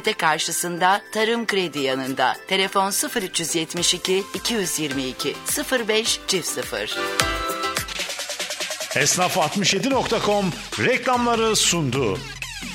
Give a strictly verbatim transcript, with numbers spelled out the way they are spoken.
de karşısında Tarım Kredi yanında. Telefon sıfır üç yetmiş iki iki yüz yirmi iki sıfır beş çift sıfır. Esnaf altmış yedi nokta com reklamları sundu.